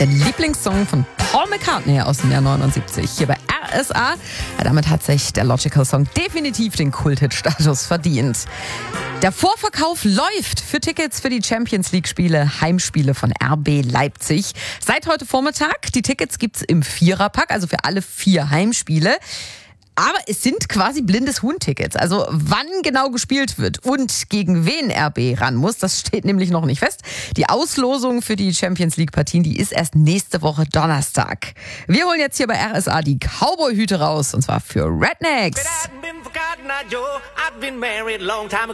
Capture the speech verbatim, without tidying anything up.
Der Lieblingssong von Paul McCartney aus dem Jahr neunundsiebzig. Hier bei R S A. Ja, damit hat sich der Logical Song definitiv den Kulthit-Status verdient. Der Vorverkauf läuft für Tickets für die Champions League-Spiele, Heimspiele von R B Leipzig. Seit heute Vormittag. Die Tickets gibt's im Viererpack, also für alle vier Heimspiele. Aber es sind quasi blindes Huhn-Tickets. Also wann genau gespielt wird und gegen wen R B ran muss, das steht nämlich noch nicht fest. Die Auslosung für die Champions League-Partien, die ist erst nächste Woche Donnerstag. Wir holen jetzt hier bei R S A die Cowboy-Hüte raus, und zwar für Rednecks.